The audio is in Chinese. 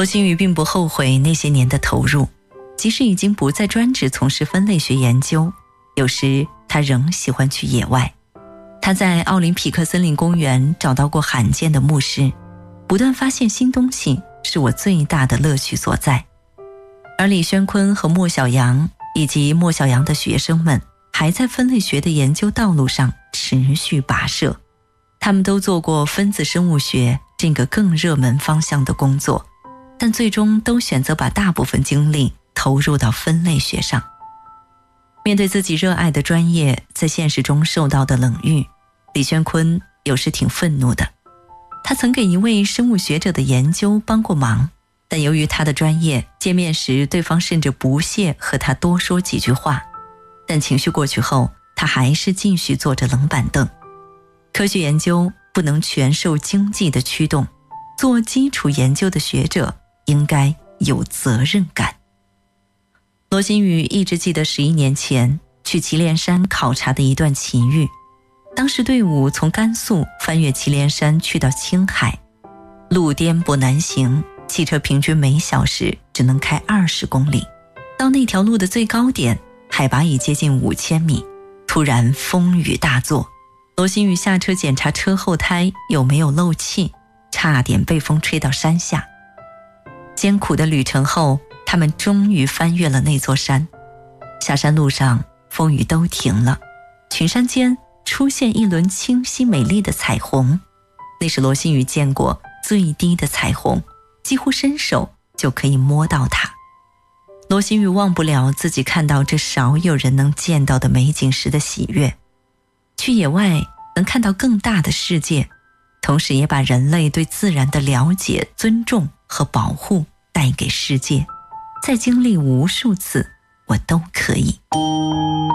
罗新宇并不后悔那些年的投入，即使已经不再专职从事分类学研究，有时他仍喜欢去野外。他在奥林匹克森林公园找到过罕见的木狮，不断发现新东西是我最大的乐趣所在。而李宣坤和莫小阳以及莫小阳的学生们还在分类学的研究道路上持续跋涉，他们都做过分子生物学这个更热门方向的工作，但最终都选择把大部分精力投入到分类学上。面对自己热爱的专业在现实中受到的冷遇，李宣坤有时挺愤怒的。他曾给一位生物学者的研究帮过忙，但由于他的专业，见面时对方甚至不屑和他多说几句话。但情绪过去后，他还是继续坐着冷板凳。科学研究不能全受经济的驱动，做基础研究的学者应该有责任感。罗新宇一直记得11年前去祁连山考察的一段奇遇。当时队伍从甘肃翻越祁连山去到青海，路颠簸难行，汽车平均每小时只能开20公里。到那条路的最高点，海拔已接近5000米，突然风雨大作。罗新宇下车检查车后胎有没有漏气，差点被风吹到山下。艰苦的旅程后，他们终于翻越了那座山。下山路上风雨都停了，群山间出现一轮清晰美丽的彩虹，那是罗新宇见过最低的彩虹，几乎伸手就可以摸到它。罗新宇忘不了自己看到这少有人能见到的美景时的喜悦。去野外能看到更大的世界，同时也把人类对自然的了解、尊重和保护带给世界。再经历无数次，我都可以。